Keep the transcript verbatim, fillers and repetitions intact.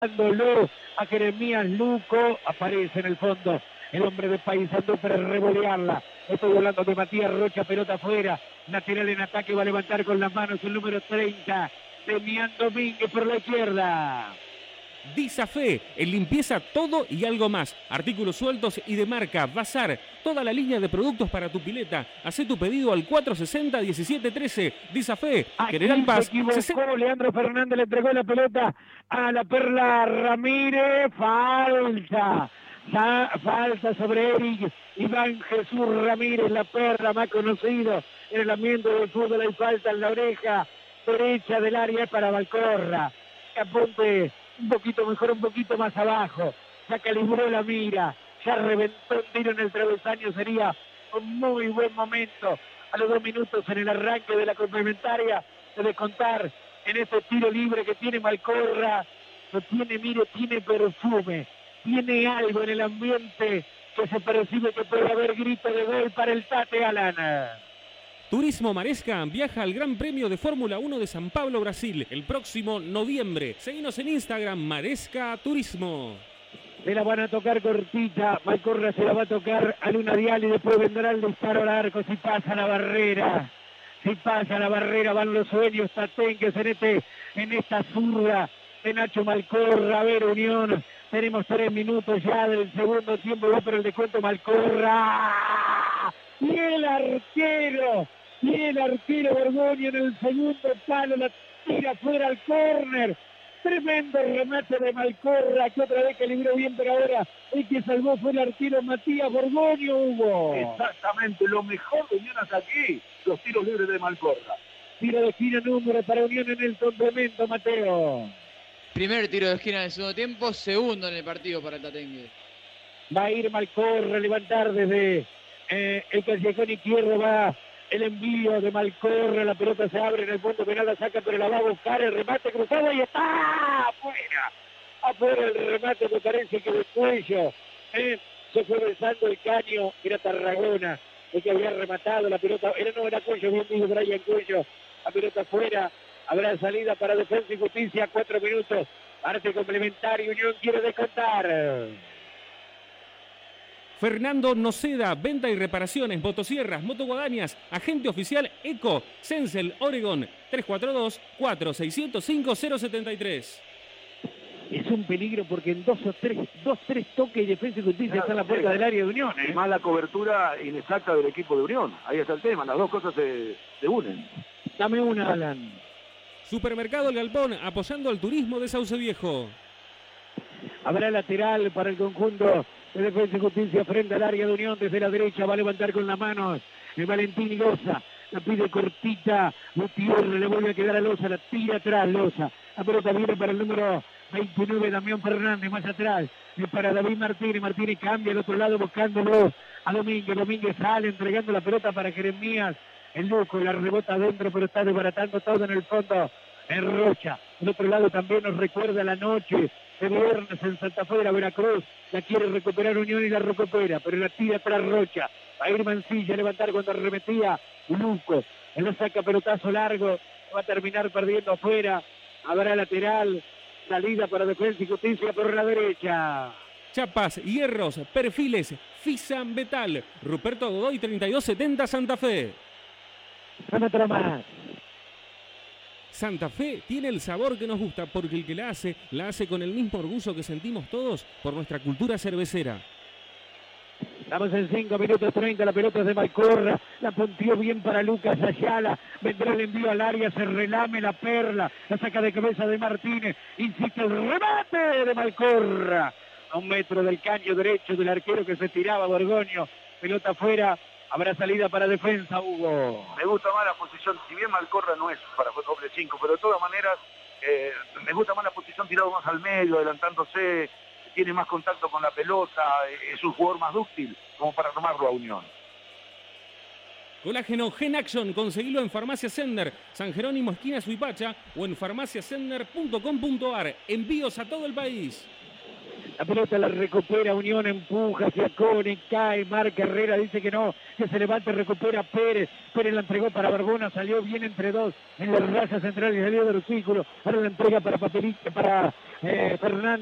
Dándolo a Jeremías Luco, aparece en el fondo el hombre de Paysandú para revolearla. Estoy hablando de Matías Rocha, pelota afuera, lateral en ataque, va a levantar con las manos el número treinta, Demián Domínguez por la izquierda. Disafé, en limpieza todo y algo más. Artículos sueltos y de marca, bazar, toda la línea de productos para tu pileta. Hacé tu pedido al cuatro sesenta, diecisiete trece. Disafé, General Paz. Se equivocó, Leandro Fernández le entregó la pelota a la Perla Ramírez. Falta. Falta sobre Eric Iván Jesús Ramírez, la Perla más conocido en el ambiente del fútbol. Hay falta en la oreja derecha del área para Malcorra. Apunte un poquito mejor, un poquito más abajo. Ya calibró la mira, ya reventó un tiro en el travesaño. Sería un muy buen momento a los dos minutos en el arranque de la complementaria de descontar en ese tiro libre que tiene Malcorra. Lo tiene, mire, tiene perfume, tiene algo en el ambiente que se percibe que puede haber grito de gol para el Tate Alana. Turismo Maresca viaja al Gran Premio de Fórmula uno de San Pablo, Brasil, el próximo noviembre. Seguinos en Instagram, Maresca Turismo. Se la van a tocar cortita, Malcorra se la va a tocar a Luna Dial y después vendrá el disparo al arco. Si pasa la barrera, si pasa la barrera, van los sueños tatenques en, este, en esta zurda de Nacho Malcorra. A ver, Unión, tenemos tres minutos ya del segundo tiempo, va por el descuento Malcorra. Y el arquero, y el arquero Borgoño en el segundo palo, la tira fuera al córner. Tremendo remate de Malcorra, que otra vez calibró bien, pero ahora el que salvó fue el arquero Matías Borgoño, Hugo. Exactamente, lo mejor de Unión hasta aquí, los tiros libres de Malcorra. Tiro de esquina número para Unión en el complemento, Mateo. Primer tiro de esquina del segundo tiempo, segundo en el partido para el Tatengue. Va a ir Malcorra a levantar desde eh, el callejón izquierdo, va el envío de Malcorra, la pelota se abre en el punto penal, la saca, pero la va a buscar, el remate cruzado y está afuera. Afuera el remate, me parece que de cuello. Eh, se fue besando el caño, era Tarragona el que había rematado la pelota, era no era Cuello, bien dijo Brian Cuello, la pelota afuera. Habrá salida para Defensa y Justicia, cuatro minutos, parte complementario, Unión quiere descontar. Fernando Noceda, venta y reparaciones, motosierras, motoguadañas, agente oficial Eco, Sensel, Oregon, tres cuatro dos, cuatro seis cero cinco, cero siete tres. Es un peligro porque en dos o tres, dos, tres toques y Defensa y Justicia claro, está en la puerta sí, del área de Unión. ¿eh? Y más la cobertura inexacta del equipo de Unión, ahí está el tema, las dos cosas se, se unen. Dame una, Alan. Supermercado El Galpón, apoyando al turismo de Sauce Viejo. Habrá lateral para el conjunto de Defensa y Justicia frente al área de Unión desde la derecha. Va a levantar con las manos el Valentín Loza. La pide cortita. Gutiérrez le vuelve a quedar a Loza. La tira atrás Loza. La pelota viene para el número veintinueve, Damián Fernández. Más atrás y para David Martínez. Martínez cambia al otro lado buscándolo a Domínguez. Domínguez sale entregando la pelota para Jeremías. El Luco la rebota adentro, pero está desbaratando todo en el fondo. En Rocha. El otro lado también nos recuerda la noche de viernes en Santa Fe de la Veracruz. La quiere recuperar Unión y la recupera, pero la tira tras Rocha. Va a ir Mancilla a levantar cuando arremetía Luco. Él lo saca pelotazo largo. Va a terminar perdiendo afuera. Habrá lateral. Salida para Defensa y Justicia por la derecha. Chapas, hierros, perfiles, Fisan Betal. Ruperto Godoy treinta y dos setenta Santa Fe. Otra más. Santa Fe tiene el sabor que nos gusta porque el que la hace, la hace con el mismo orgullo que sentimos todos por nuestra cultura cervecera. Estamos en cinco minutos treinta, la pelota es de Malcorra, la puntió bien para Lucas Ayala, vendrá el envío al área, se relame la Perla, la saca de cabeza de Martínez, insiste el remate de Malcorra, a un metro del caño derecho del arquero que se tiraba Borgoño, pelota afuera. Habrá salida para Defensa, Hugo. Me gusta más la posición, si bien Malcorra no es para doble cinco, pero de todas maneras eh, me gusta más la posición tirado más al medio, adelantándose, tiene más contacto con la pelota, es un jugador más dúctil como para tomarlo a Unión. Colágeno Gen Action, conseguilo en Farmacia Sender, San Jerónimo esquina Suipacha o en farmacia sender punto com punto ar. Envíos a todo el país. La pelota la recupera Unión, empuja hacia Cone, cae, marca Herrera, dice que no, que se levante, recupera Pérez. Pérez la entregó para Barbona, salió bien entre dos en la raya central y salió del círculo. Ahora la entrega para Papelito, para eh, Fernández.